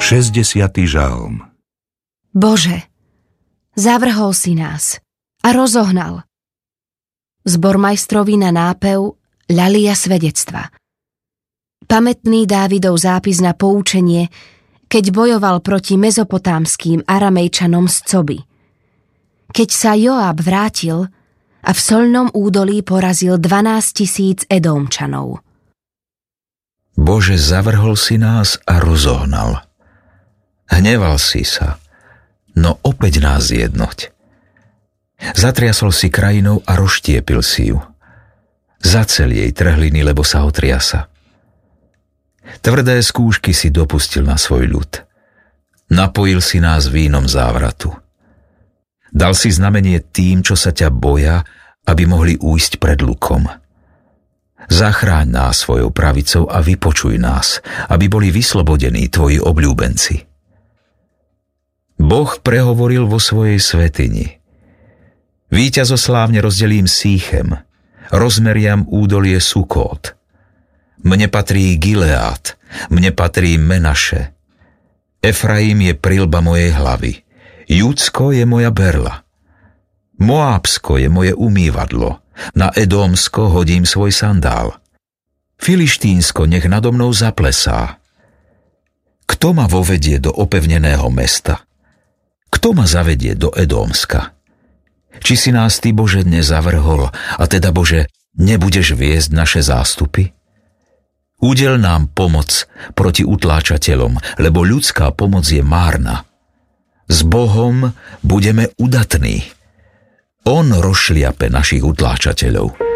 60. žalm. Bože, zavrhol si nás a rozohnal. Zbormajstrovi na nápev ľalia svedectva. Pamätný Dávidov zápis na poučenie, keď bojoval proti mezopotámským Aramejčanom z Coby. Keď sa Joab vrátil a v solnom údolí porazil 12 000 Edómčanov. Bože, zavrhol si nás a rozohnal. Hneval si sa, no opäť nás zjednoť. Zatriasol si krajinou a rozštiepil si ju. Zacel jej trhliny, lebo sa otriasa. Tvrdé skúšky si dopustil na svoj ľud. Napojil si nás vínom závratu. Dal si znamenie tým, čo sa ťa boja, aby mohli újsť pred lukom. Zachráň nás svojou pravicou a vypočuj nás, aby boli vyslobodení tvoji obľúbenci. Boh prehovoril vo svojej svätyni. Víťazoslávne rozdelím Sýchem, rozmeriam údolie Sukót. Mne patrí Gileád, mne patrí Menaše. Efraim je prilba mojej hlavy, Júdsko je moja berla. Moábsko je moje umývadlo, na Edómsko hodím svoj sandál. Filištínsko nech nado mnou zaplesá. Kto ma vovedie do opevneného mesta? Kto ma zavedie do Edómska? Či si nás ty, Bože, dnes zavrhol, a teda, Bože, nebudeš viesť naše zástupy? Udel nám pomoc proti utláčateľom, lebo ľudská pomoc je márna. S Bohom budeme udatní. On rozšliape našich utláčateľov.